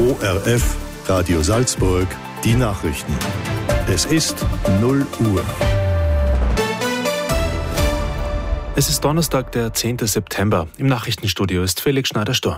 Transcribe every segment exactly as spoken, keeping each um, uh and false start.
O R F, Radio Salzburg, die Nachrichten. Es ist null Uhr. Es ist Donnerstag, der zehnten September. Im Nachrichtenstudio ist Felix Schneider-Sturm.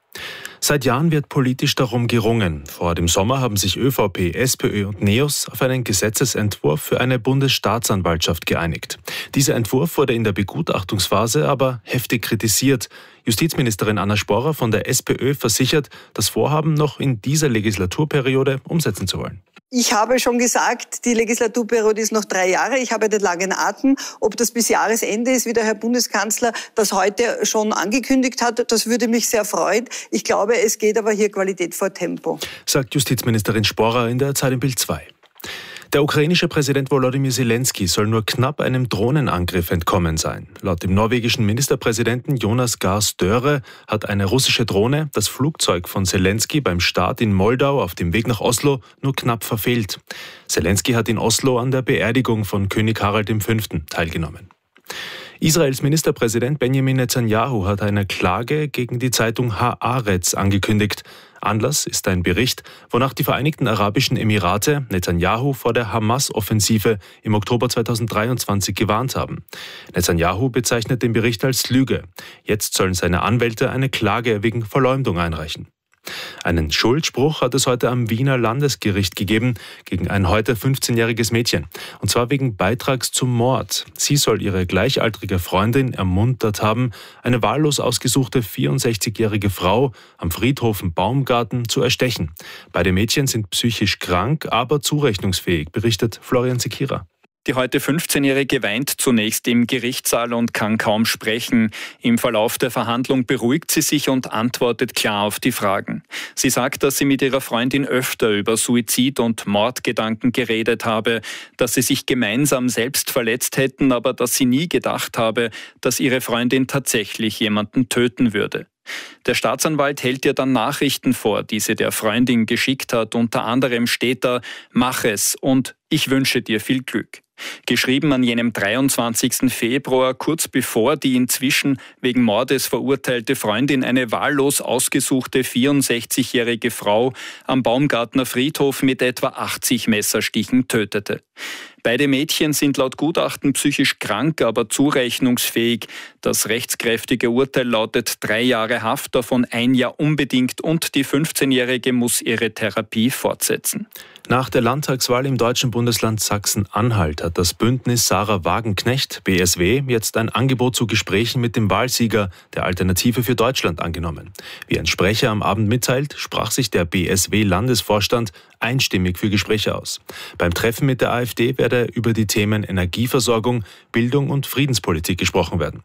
Seit Jahren wird politisch darum gerungen. Vor dem Sommer haben sich ÖVP, SPÖ und NEOS auf einen Gesetzesentwurf für eine Bundesstaatsanwaltschaft geeinigt. Dieser Entwurf wurde in der Begutachtungsphase aber heftig kritisiert. Justizministerin Anna Sporrer von der SPÖ versichert, das Vorhaben noch in dieser Legislaturperiode umsetzen zu wollen. Ich habe schon gesagt, die Legislaturperiode ist noch drei Jahre. Ich habe den langen Atem. Ob das bis Jahresende ist, wie der Herr Bundeskanzler das heute schon angekündigt hat, das würde mich sehr freuen. Ich glaube, es geht aber hier Qualität vor Tempo, sagt Justizministerin Sporrer in der Zeit im Bild zwei. Der ukrainische Präsident Volodymyr Zelensky soll nur knapp einem Drohnenangriff entkommen sein. Laut dem norwegischen Ministerpräsidenten Jonas Gahr Støre hat eine russische Drohne das Flugzeug von Zelensky beim Start in Moldau auf dem Weg nach Oslo nur knapp verfehlt. Zelensky hat in Oslo an der Beerdigung von König Harald der Fünfte teilgenommen. Israels Ministerpräsident Benjamin Netanyahu hat eine Klage gegen die Zeitung Haaretz angekündigt. Anlass ist ein Bericht, wonach die Vereinigten Arabischen Emirate Netanyahu vor der Hamas-Offensive im Oktober zweitausenddreiundzwanzig gewarnt haben. Netanyahu bezeichnet den Bericht als Lüge. Jetzt sollen seine Anwälte eine Klage wegen Verleumdung einreichen. Einen Schuldspruch hat es heute am Wiener Landesgericht gegeben gegen ein heute fünfzehnjähriges Mädchen. Und zwar wegen Beitrags zum Mord. Sie soll ihre gleichaltrige Freundin ermuntert haben, eine wahllos ausgesuchte vierundsechzigjährige Frau am Friedhof Baumgarten zu erstechen. Beide Mädchen sind psychisch krank, aber zurechnungsfähig, berichtet Florian Sekira. Die heute fünfzehnjährige weint zunächst im Gerichtssaal und kann kaum sprechen. Im Verlauf der Verhandlung beruhigt sie sich und antwortet klar auf die Fragen. Sie sagt, dass sie mit ihrer Freundin öfter über Suizid- und Mordgedanken geredet habe, dass sie sich gemeinsam selbst verletzt hätten, aber dass sie nie gedacht habe, dass ihre Freundin tatsächlich jemanden töten würde. Der Staatsanwalt hält ihr dann Nachrichten vor, die sie der Freundin geschickt hat. Unter anderem steht da: Mach es und ich wünsche dir viel Glück. Geschrieben an jenem dreiundzwanzigsten Februar, kurz bevor die inzwischen wegen Mordes verurteilte Freundin eine wahllos ausgesuchte vierundsechzigjährige Frau am Baumgartner Friedhof mit etwa achtzig Messerstichen tötete. Beide Mädchen sind laut Gutachten psychisch krank, aber zurechnungsfähig. Das rechtskräftige Urteil lautet drei Jahre Haft, davon ein Jahr unbedingt, und die fünfzehnjährige muss ihre Therapie fortsetzen. Nach der Landtagswahl im deutschen Bundesland Sachsen-Anhalt hat das Bündnis Sarah Wagenknecht, B S W, jetzt ein Angebot zu Gesprächen mit dem Wahlsieger der Alternative für Deutschland angenommen. Wie ein Sprecher am Abend mitteilt, sprach sich der B S W-Landesvorstand einstimmig für Gespräche aus. Beim Treffen mit der AfD werde über die Themen Energieversorgung, Bildung und Friedenspolitik gesprochen werden.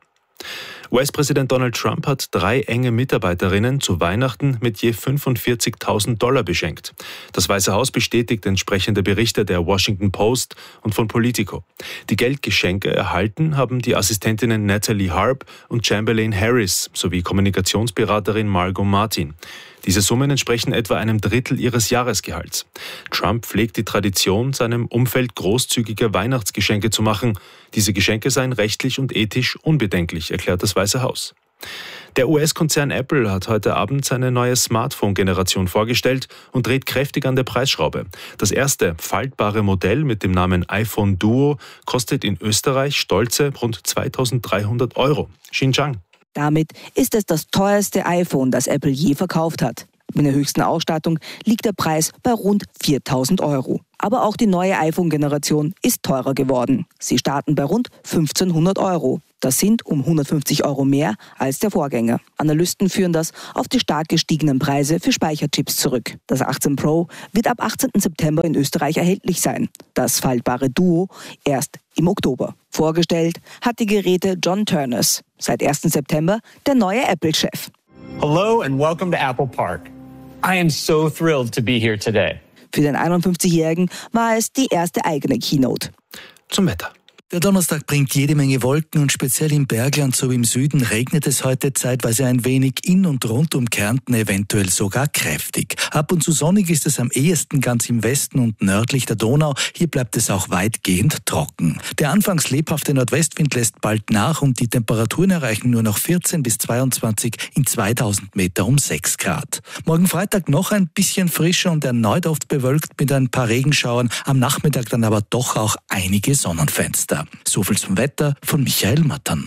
U S-Präsident Donald Trump hat drei enge Mitarbeiterinnen zu Weihnachten mit je fünfundvierzigtausend Dollar beschenkt. Das Weiße Haus bestätigt entsprechende Berichte der Washington Post und von Politico. Die Geldgeschenke erhalten haben die Assistentinnen Natalie Harp und Chamberlain Harris sowie Kommunikationsberaterin Margot Martin. Diese Summen entsprechen etwa einem Drittel ihres Jahresgehalts. Trump pflegt die Tradition, seinem Umfeld großzügige Weihnachtsgeschenke zu machen. Diese Geschenke seien rechtlich und ethisch unbedenklich, erklärt das Weiße Haus. Der U S-Konzern Apple hat heute Abend seine neue Smartphone-Generation vorgestellt und dreht kräftig an der Preisschraube. Das erste faltbare Modell mit dem Namen iPhone Duo kostet in Österreich stolze rund zweitausenddreihundert Euro. Xinjiang. Damit ist es das teuerste iPhone, das Apple je verkauft hat. Mit der höchsten Ausstattung liegt der Preis bei rund viertausend Euro. Aber auch die neue iPhone-Generation ist teurer geworden. Sie starten bei rund fünfzehnhundert Euro. Das sind um hundertfünfzig Euro mehr als der Vorgänger. Analysten führen das auf die stark gestiegenen Preise für Speicherchips zurück. Das achtzehn Pro wird ab achtzehnten September in Österreich erhältlich sein. Das faltbare Duo erst im Oktober. Vorgestellt hat die Geräte John Turners. Seit ersten September der neue Apple-Chef. Hello and welcome to Apple Park. I am so thrilled to be here today. Für den einundfünfzigjährigen war es die erste eigene Keynote. Zum Wetter. Der Donnerstag bringt jede Menge Wolken und speziell im Bergland sowie im Süden regnet es heute zeitweise ein wenig, in und rund um Kärnten eventuell sogar kräftig. Ab und zu sonnig ist es am ehesten ganz im Westen und nördlich der Donau. Hier bleibt es auch weitgehend trocken. Der anfangs lebhafte Nordwestwind lässt bald nach und die Temperaturen erreichen nur noch vierzehn bis zweiundzwanzig in zweitausend Meter um sechs Grad. Morgen Freitag noch ein bisschen frischer und erneut oft bewölkt mit ein paar Regenschauern. Am Nachmittag dann aber doch auch einige Sonnenfenster. So viel zum Wetter von Michael Mattern.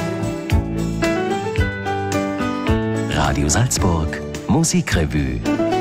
Radio Salzburg Musikrevue.